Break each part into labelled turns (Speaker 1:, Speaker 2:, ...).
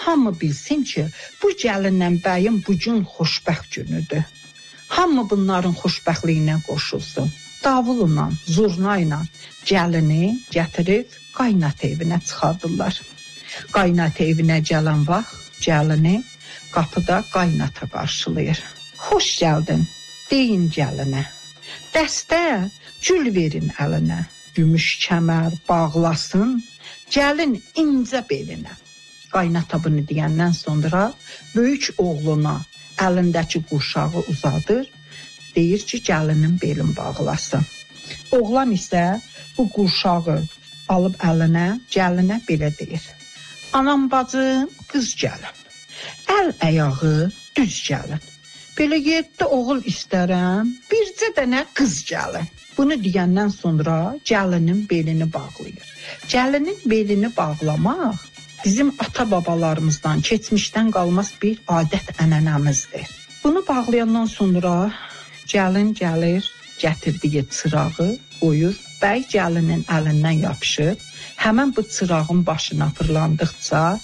Speaker 1: hamı bilsin ki, bu gəlinlə bəyin bu gün xoşbəxt günüdür. Hamı bunların xoşbəxtliyinə qoşulsun. Davulla, zurnayla gəlini gətirib qaynat evinə çıxardırlar. Qaynat evinə gələn vaxt gəlini qapıda qaynata qarşılayır. Xoş gəldin, deyin gəlinə. Dəstə gül verin əlinə. Gümüş kəmər bağlasın, gəlin incə belinə. Qaynata bunu deyəndən sonra böyük oğluna əlindəki qurşağı uzadır, deyir ki, gəlinin belin bağlasın. Oğlan isə bu qurşağı alıb əlinə, gəlinə belə deyir. Anam bacım, qız gəlin. Əl ayağı düz gəlin. Belə 7 oğul istərəm, bircə dənə qız gəlin. Bunu deyəndən sonra gəlinin belini bağlayır. Gəlinin belini bağlamaq bizim ata-babalarımızdan, keçmişdən qalmaz bir adət-ənənəmizdir. Bunu bağlayandan sonra gəlin gəlir, gətirdiyi çırağı qoyur, bəy gəlinin əlindən yapışır. Həmən bu çırağın başına fırlandıqca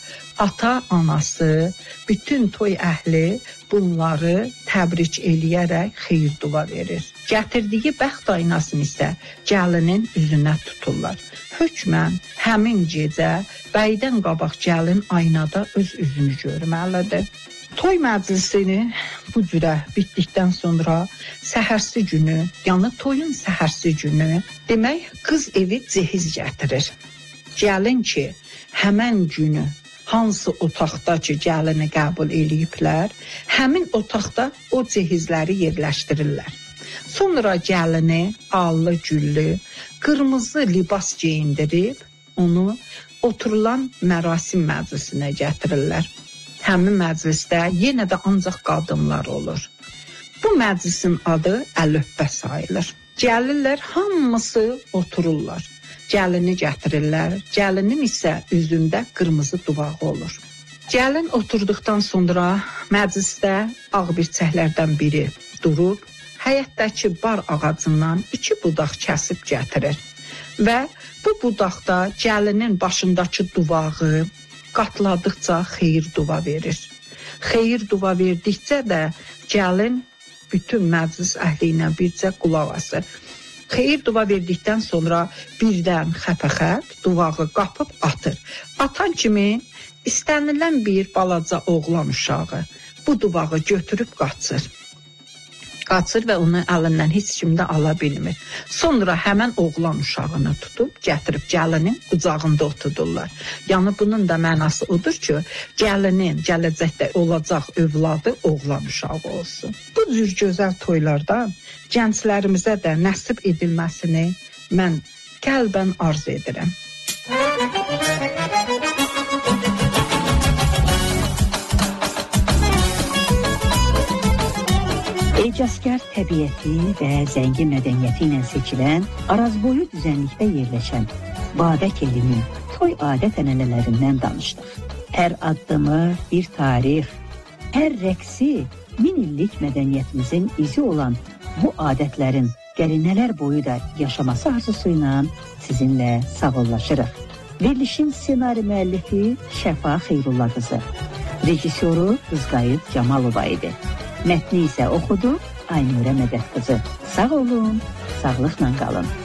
Speaker 1: ata-anası, bütün toy əhli bunları təbrik eləyərək xeyir-dua verir. Gətirdiyi bəxt aynasını isə gəlinin üzünə tuturlar. Hökmən həmin gecə bəydən qabaq gəlin aynada öz üzünü görməlidir. Toy məclisini bu cürə bitdikdən sonra səhərsi günü, yəni toyun səhərsi günü, demək qız evi cehiz gətirir. Gəlin ki, həmən günü hansı otaqda ki, gəlini qəbul eləyiblər, həmin otaqda o cehizləri yerləşdirirlər. Sonra gəlini allı, güllü, qırmızı libas geyindirib, onu oturulan mərasim məclisinə gətirirlər. Həmin məclisdə yenə də ancaq qadınlar olur. Bu məclisin adı əlöppə sayılır. Gəlirlər, hamısı otururlar. Gəlini gətirirlər, gəlinin isə üzündə qırmızı duvağı olur. Gəlin oturduqdan sonra məclisdə ağ birçəklərdən biri durub, həyətdəki bar ağacından 2 budaq kəsib gətirir. Və bu budaqda gəlinin başındakı duvağı qatladıqca xeyir dua verir. Xeyir dua verdikcə də gəlin bütün məclis əhli ilə bircə qulaq asır. Xeyir dua verdikdən sonra birdən xəpəxət duvağı qapıb atır. Atan kimi istənilən bir balaca oğlan uşağı bu duvağı götürüb qaçır. Qaçır və onu əlindən heç kim də ala bilmir. Sonra həmən oğlan uşağını tutub gətirib gəlinin qucağında oturdurlar. Yəni bunun da mənası odur ki, gəlinin gələcəkdə olacaq övladı oğlan uşağı olsun. Bu cür gözəl toylardan gənclərimizə də nəsib edilməsini mən qəlbən arzu edirəm.
Speaker 2: Ecazkar təbiəti və zəngin mədəniyyəti ilə seçilən, Arazboyu düzənlikdə yerləşən Babək elinin toy adət-ənənələrindən danışdıq. Hər addımı bir tarix, hər rəqsi 1000 illik mədəniyyətimizin izi olan bu adətlərin qərinələr boyu da yaşaması arzusuyla sizinlə sağollaşırıq. Verilişin ssenari müəllifi Şəfa Xeyrullah qızı, rejissoru Qızqayıt Camalova idi. Mətni isə oxudu Aynurə Mədət qızı. Sağ olun, sağlıqla qalın.